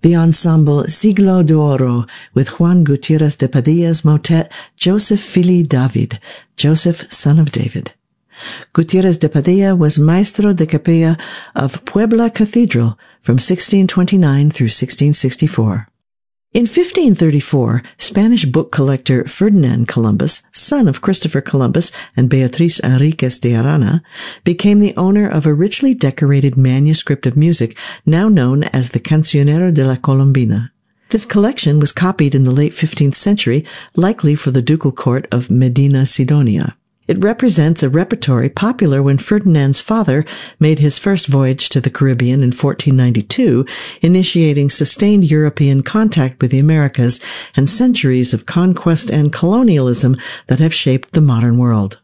The ensemble Siglo d'Oro with Juan Gutierrez de Padilla's motet Joseph Fili David, Joseph, son of David. Gutierrez de Padilla was maestro de capilla of Puebla Cathedral from 1629 through 1664. In 1534, Spanish book collector Ferdinand Columbus, son of Christopher Columbus and Beatriz Enriquez de Arana, became the owner of a richly decorated manuscript of music now known as the Cancionero de la Colombina. This collection was copied in the late 15th century, likely for the ducal court of Medina Sidonia. It represents a repertory popular when Ferdinand's father made his first voyage to the Caribbean in 1492, initiating sustained European contact with the Americas and centuries of conquest and colonialism that have shaped the modern world.